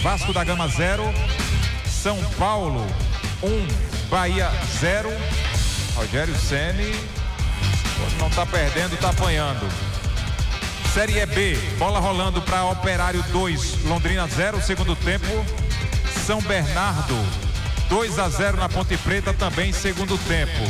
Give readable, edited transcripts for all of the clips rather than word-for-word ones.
Vasco da Gama 0, São Paulo 1, Bahia 0. Rogério Ceni não tá perdendo, tá apanhando. Série B, bola rolando para Operário 2, Londrina 0, segundo tempo. São Bernardo 2-0 na Ponte Preta, também segundo tempo.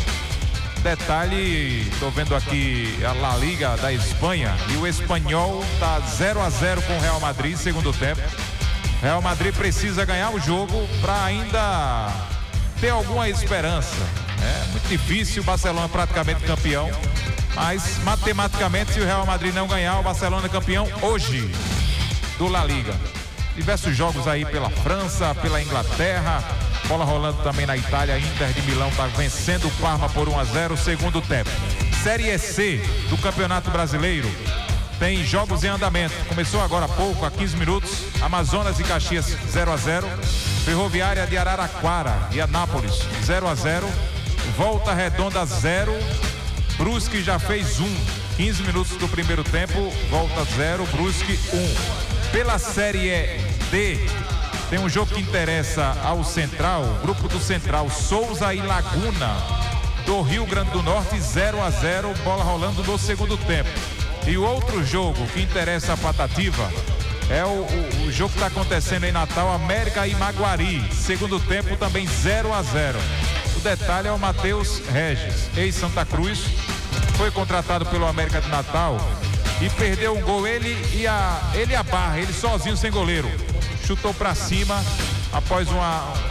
Detalhe, estou vendo aqui a La Liga da Espanha e o Espanhol tá 0-0 com o Real Madrid, segundo tempo. Real Madrid precisa ganhar o jogo para ainda ter alguma esperança. É muito difícil, o Barcelona é praticamente campeão, mas matematicamente, se o Real Madrid não ganhar, o Barcelona é campeão hoje do La Liga. Diversos jogos aí pela França, pela Inglaterra, bola rolando também na Itália. Inter de Milão está vencendo o Parma por 1-0, segundo tempo. Série C do Campeonato Brasileiro, tem jogos em andamento. Começou agora há pouco, há 15 minutos, Amazonas e Caxias 0-0, Ferroviária de Araraquara e Anápolis 0-0, Volta Redonda 0, Brusque já fez 15 minutos do primeiro tempo, Volta 0, Brusque 1. Pela Série D, tem um jogo que interessa ao Central, grupo do Central, Souza e Laguna do Rio Grande do Norte 0-0, bola rolando no segundo tempo. E o outro jogo que interessa a Patativa é o jogo que está acontecendo em Natal, América e Maguari, segundo tempo também 0-0. O detalhe é o Matheus Regis, ex-Santa Cruz, foi contratado pelo América de Natal e perdeu um gol, ele e a Barra, ele sozinho sem goleiro, chutou para cima após um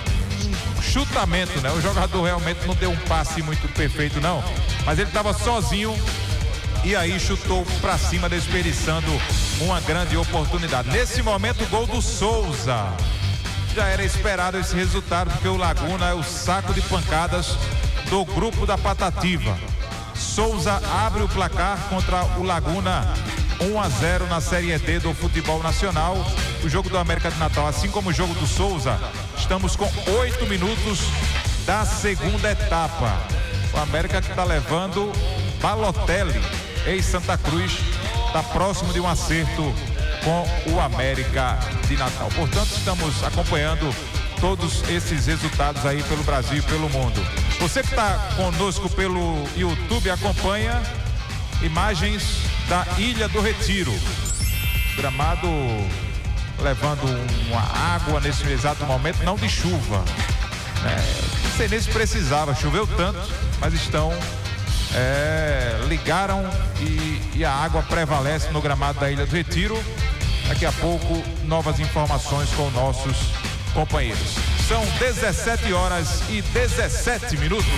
chutamento, né? O jogador realmente não deu um passe muito perfeito não, mas ele estava sozinho e aí chutou para cima, desperdiçando uma grande oportunidade. Nesse momento, o gol do Souza. Já era esperado esse resultado, porque o Laguna é o saco de pancadas do grupo da Patativa. Souza abre o placar contra o Laguna, 1-0 na Série D do futebol nacional. O jogo do América de Natal, assim como o jogo do Souza, estamos com 8 minutos da segunda etapa. O América que está levando Balotelli, ex-Santa Cruz, está próximo de um acerto com o América de Natal. Portanto, estamos acompanhando todos esses resultados aí pelo Brasil e pelo mundo. Você que está conosco pelo YouTube, acompanha imagens da Ilha do Retiro. Gramado levando uma água nesse exato momento, não de chuva. Não sei nem se precisava, choveu tanto, mas ligaram e a água prevalece no gramado da Ilha do Retiro. Daqui a pouco, novas informações com nossos companheiros. São 17h17.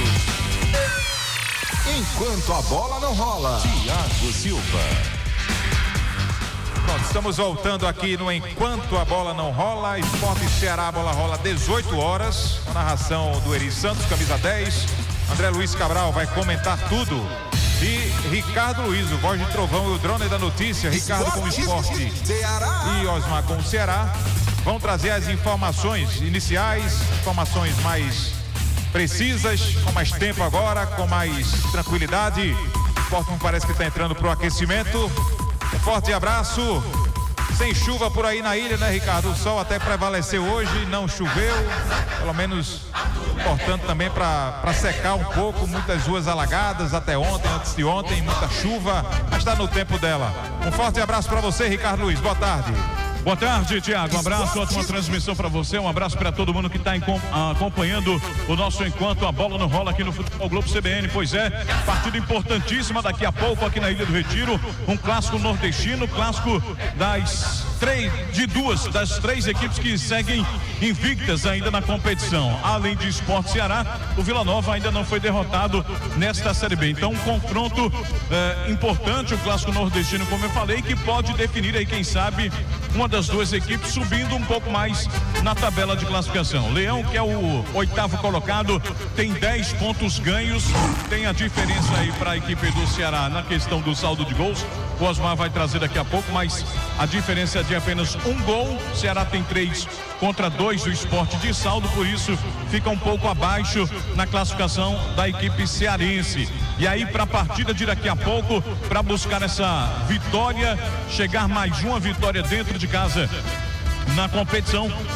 Enquanto a bola não rola, Thiago Silva. Pronto, estamos voltando aqui no Enquanto a Bola Não Rola. Esporte Ceará, a bola rola 18 horas. A narração do Eri Santos, camisa 10. André Luiz Cabral vai comentar tudo. E Ricardo Luiz, o voz de trovão e o drone da notícia. Ricardo com o esporte e Osmar com o Ceará. Vão trazer as informações iniciais, informações mais precisas, com mais tempo agora, com mais tranquilidade. O esporte não parece que está entrando para o aquecimento. Um forte abraço. Sem chuva por aí na ilha, né, Ricardo? O sol até prevaleceu hoje, não choveu. Pelo menos importante também para secar um pouco. Muitas ruas alagadas até ontem, antes de ontem, muita chuva, mas está no tempo dela. Um forte abraço para você, Ricardo Luiz. Boa tarde. Boa tarde, Tiago. Um abraço, ótima transmissão para você. Um abraço para todo mundo que está acompanhando o nosso Enquanto a Bola Não Rola aqui no Futebol Globo CBN. Pois é, partida importantíssima daqui a pouco aqui na Ilha do Retiro. Um clássico nordestino, clássico das três equipes que seguem invictas ainda na competição. Além de Sport Ceará, o Vila Nova ainda não foi derrotado nesta Série B. Então, um confronto importante, o clássico nordestino, como eu falei, que pode definir aí, quem sabe, uma das duas equipes subindo um pouco mais na tabela de classificação. Leão, que é o 8º colocado, tem 10 pontos ganhos, tem a diferença aí para a equipe do Ceará na questão do saldo de gols. O Osmar vai trazer daqui a pouco, mas a diferença é de apenas um gol. O Ceará tem 3 contra 2 do Sport de saldo, por isso fica um pouco abaixo na classificação da equipe cearense. E aí, para a partida de daqui a pouco, para buscar essa vitória, chegar mais uma vitória dentro de casa na competição,